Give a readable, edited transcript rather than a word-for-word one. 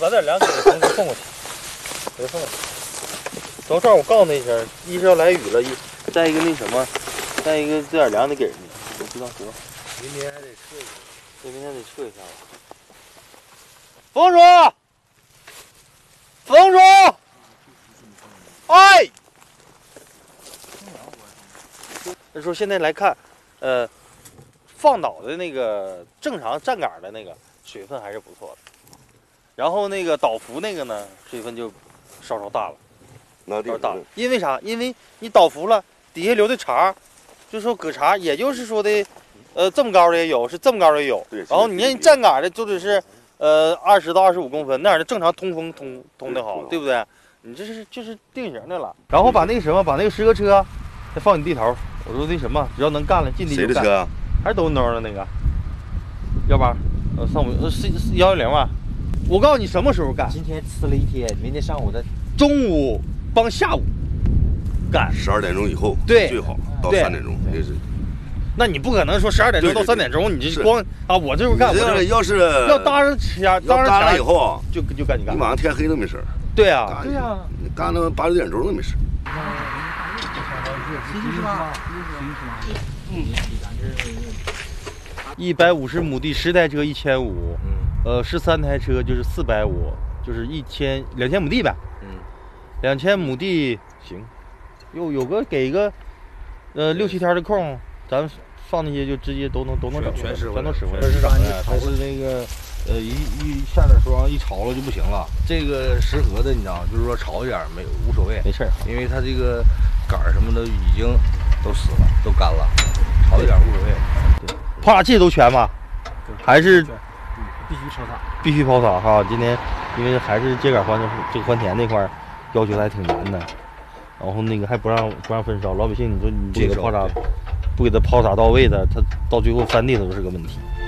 把点粮给同学送过去，给他送过去。等会儿我告诉他一声，一是要来雨了，再一个那什么，再一个这点粮得给人家。我知道知道。 明天还得撤一下。 对，明天得撤一下。冯叔，冯叔，哎。他说现在来看，放倒的那个正常站杆的那个水分还是不错的，然后那个倒伏那个呢，水分就稍稍大了，稍稍大了。因为啥？因为你倒伏了，底下留的茬，就说搁茬，也就是说的，这么高的也有，是这么高的也有。对。然后你看站杆的就得是，20到25公分，那样的正常通风通的好，对不对？你这是就是定型的了。然后把那个什么，把那个10个车再放你地头。我说那什么，只要能干了，尽力就干。谁的车啊？还是抖音的那个，要不然上午110吧。我告诉你什么时候干？ 今天吃了一天，明天上午的中午帮下午干。 12点钟以后， 对， 最好到3点钟，这是。 那你不可能说12点钟到3点钟，你这光啊，我这会干。 要是要搭上钱， 搭上钱以后就赶紧干。 你晚上天黑都没事。 对呀，对呀， 你干到8、9点钟都没事。 150亩地10台车1500，13台车就是450，就是2000亩地呗。2000亩地行，有个给个6、7天的空，咱放那些就直接都能整， 全使都使回来。 这是啥呢？它是那个一下点霜一潮了就不行了。这个适合的你知道，就是说潮一点无所谓， 没事， 因为它这个杆儿什么的已经都死了，都干了，潮一点无所谓。 对，抛洒器都全吗？还是必须抛洒？ 必须抛洒哈。今天因为还是秸秆还田那块要求还挺严的，然后那个还不让焚烧，老百姓你说你不给他抛洒，不给他抛洒到位的，他到最后翻地都是个问题。